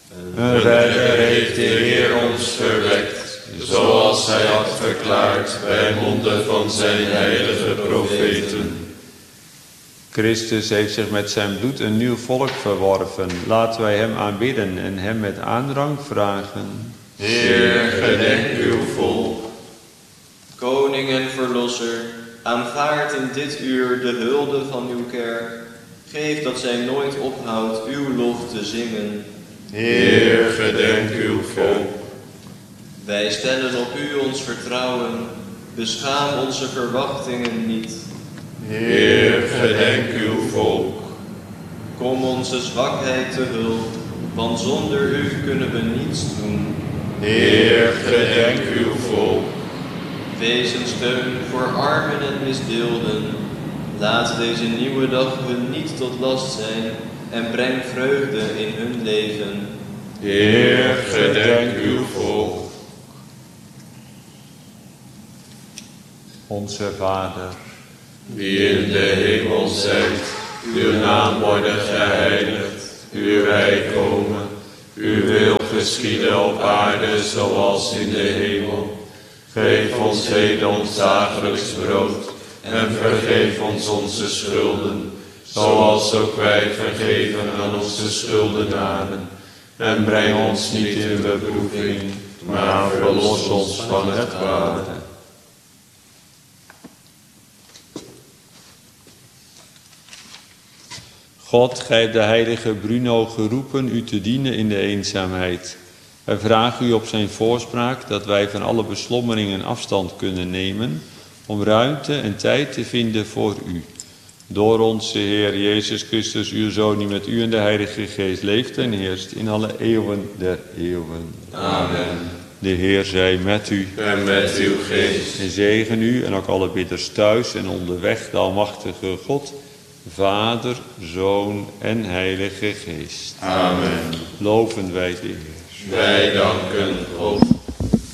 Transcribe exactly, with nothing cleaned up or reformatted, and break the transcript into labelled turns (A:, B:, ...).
A: Een redder heeft de Heer ons verwekt, zoals hij had verklaard bij monden van zijn heilige profeten.
B: Christus heeft zich met zijn bloed een nieuw volk verworven. Laten wij hem aanbidden en hem met aandrang vragen.
A: Heer, gedenk uw volk.
C: Koning en verlosser, aanvaard in dit uur de hulde van uw kerk. Geef dat zij nooit ophoudt uw lof te zingen.
A: Heer, gedenk uw volk.
C: Wij stellen op u ons vertrouwen. Beschaam onze verwachtingen niet.
A: Heer, gedenk uw volk.
C: Kom onze zwakheid te hulp, want zonder u kunnen we niets doen.
A: Heer, gedenk uw volk.
C: Wees een steun voor armen en misdeelden. Laat deze nieuwe dag hun niet tot last zijn en breng vreugde in hun leven.
A: Heer, gedenk uw volk.
B: Onze Vader,
A: die in de hemel zijt, uw naam worden geheiligd, uw rijk komen, uw wil geschieden op aarde zoals in de hemel. Geef ons heden ons dagelijks brood en vergeef ons onze schulden, zoals ook wij vergeven aan onze schuldenaren. En breng ons niet in beproeving, maar verlos ons van het kwade.
B: God, gij hebt de heilige Bruno geroepen u te dienen in de eenzaamheid. Wij vragen u op zijn voorspraak dat wij van alle beslommeringen afstand kunnen nemen, om ruimte en tijd te vinden voor u. Door onze Heer Jezus Christus, uw Zoon, die met u en de Heilige Geest leeft en heerst in alle eeuwen der eeuwen.
A: Amen.
B: De Heer zij met u.
A: En met uw geest.
B: En zegen u en ook alle bidders thuis en onderweg, de almachtige God, Vader, Zoon en Heilige Geest.
A: Amen.
B: Loven wij de Heer.
A: Wij danken God.